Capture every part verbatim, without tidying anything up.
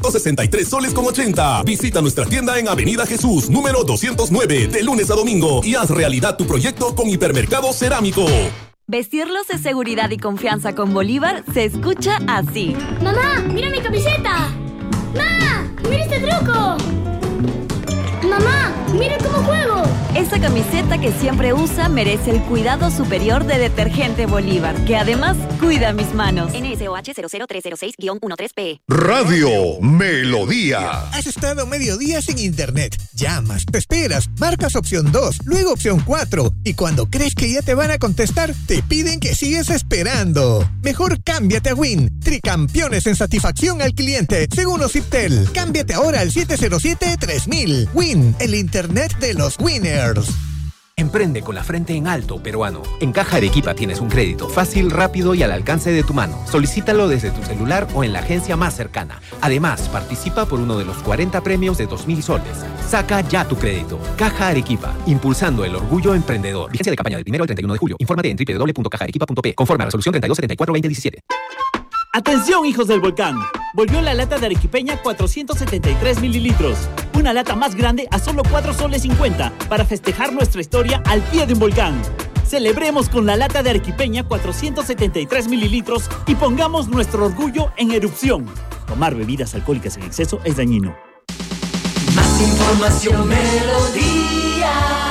solo sesenta y tres soles con ochenta. Visita nuestra tienda en Avenida Jesús, número doscientos nueve, de lunes a domingo y haz realidad tu proyecto con Hipermercado Cerámico. Vestirlos de seguridad y confianza con Bolívar se escucha así. ¡Mamá, mira mi camiseta! ¡Mamá, mira este truco! ¡Mamá, mira cómo juego! Esa camiseta que siempre usa merece el cuidado superior de Detergente Bolívar, que además cuida mis manos. N S O H cero cero tres cero seis guión trece P. Radio Melodía. Has estado medio día sin internet. Llamas, te esperas, marcas opción dos, luego opción cuatro, y cuando crees que ya te van a contestar, te piden que sigues esperando. Mejor cámbiate a Win, tricampeones en satisfacción al cliente, según Ociptel. Cámbiate ahora al siete cero siete tres mil. Win, el internet de los winners. Emprende con la frente en alto, peruano. En Caja Arequipa tienes un crédito fácil, rápido y al alcance de tu mano. Solicítalo desde tu celular o en la agencia más cercana. Además, participa por uno de los cuarenta premios de dos mil soles. Saca ya tu crédito. Caja Arequipa, impulsando el orgullo emprendedor. Vigencia de campaña del primero al treinta y uno de julio. Infórmate en doble u doble u doble u punto caja arequipa punto pe. Conforme a resolución treinta y dos setenta y cuatro veinte diecisiete. ¡Atención, hijos del volcán! Volvió la lata de arequipeña cuatrocientos setenta y tres mililitros. Una lata más grande a solo cuatro soles cincuenta para festejar nuestra historia al pie de un volcán. Celebremos con la lata de arequipeña cuatrocientos setenta y tres mililitros y pongamos nuestro orgullo en erupción. Tomar bebidas alcohólicas en exceso es dañino. Más información, Melodía.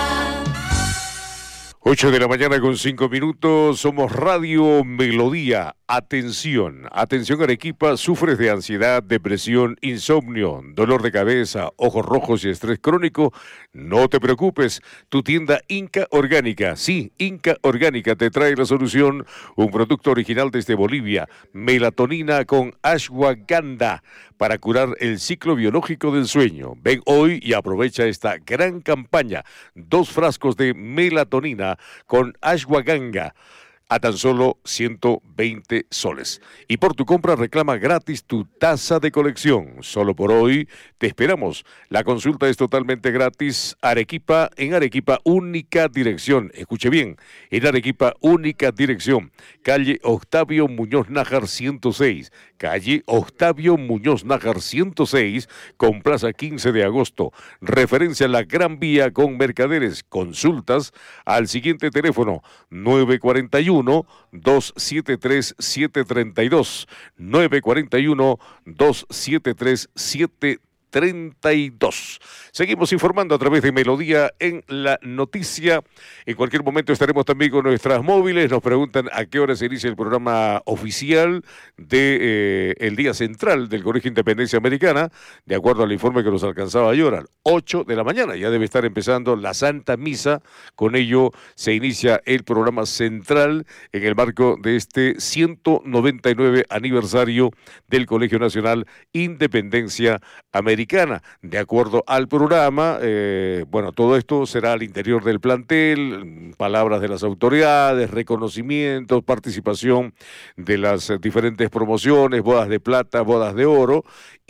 ocho de la mañana con cinco minutos, somos Radio Melodía. Atención, atención Arequipa, sufres de ansiedad, depresión, insomnio, dolor de cabeza, ojos rojos y estrés crónico. No te preocupes, tu tienda Inca Orgánica, sí, Inca Orgánica te trae la solución, un producto original desde Bolivia, melatonina con ashwagandha para curar el ciclo biológico del sueño. Ven hoy y aprovecha esta gran campaña, dos frascos de melatonina con ashwagandha a tan solo ciento veinte soles. Y por tu compra reclama gratis tu taza de colección. Solo por hoy te esperamos. La consulta es totalmente gratis. Arequipa, en Arequipa, única dirección. Escuche bien, en Arequipa, única dirección. Calle Octavio Muñoz Nájar ciento seis. Calle Octavio Muñoz Nájar ciento seis, con plaza quince de agosto. Referencia a la Gran Vía con Mercaderes. Consultas al siguiente teléfono, nueve cuatro uno, dos siete tres, siete tres dos. nueve cuatro uno, dos siete tres, siete treinta y dos. Seguimos informando a través de Melodía en la noticia. En cualquier momento estaremos también con nuestras móviles. Nos preguntan a qué hora se inicia el programa oficial de eh, el Día Central del Colegio Independencia Americana, de acuerdo al informe que nos alcanzaba ayer, ocho de la mañana. Ya debe estar empezando la Santa Misa. Con ello se inicia el programa central en el marco de este ciento noventa y nueve aniversario del Colegio Nacional Independencia Americana. De acuerdo al programa, eh, bueno, todo esto será al interior del plantel, palabras de las autoridades, reconocimientos, participación de las diferentes promociones, bodas de plata, bodas de oro,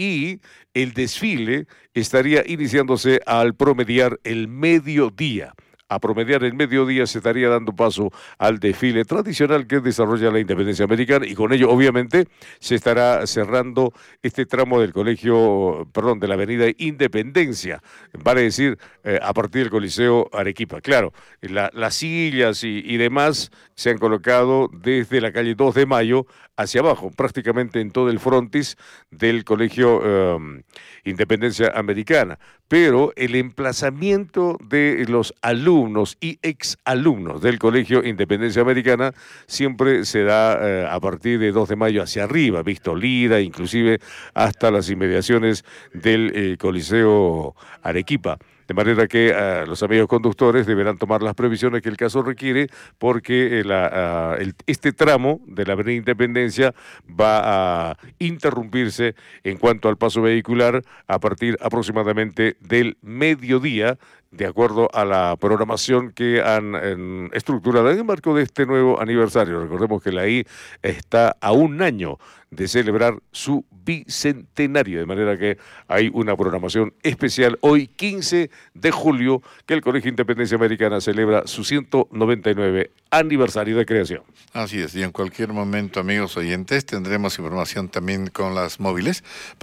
y el desfile estaría iniciándose al promediar el mediodía. A promediar el mediodía se estaría dando paso al desfile tradicional que desarrolla la Independencia Americana, y con ello obviamente se estará cerrando este tramo del colegio, perdón, de la avenida Independencia, vale decir, eh, a partir del Coliseo Arequipa. Claro, la, las sillas y, y demás se han colocado desde la calle dos de mayo hacia abajo, prácticamente en todo el frontis del colegio eh, Independencia Americana. Pero el emplazamiento de los alumnos y exalumnos del Colegio Independencia Americana siempre se da eh, a partir de dos de mayo hacia arriba, visto Lira, inclusive hasta las inmediaciones del eh, Coliseo Arequipa. De manera que uh, los amigos conductores deberán tomar las previsiones que el caso requiere, porque eh, la, uh, el, este tramo de la avenida Independencia va a interrumpirse en cuanto al paso vehicular a partir aproximadamente del mediodía, de acuerdo a la programación que han en, estructurado en el marco de este nuevo aniversario. Recordemos que la I está a un año de celebrar su bicentenario, de manera que hay una programación especial hoy, quince de julio, que el Colegio Independencia Americana celebra su ciento noventa y nueve aniversario de creación. Así es, y en cualquier momento, amigos oyentes, tendremos información también con las móviles.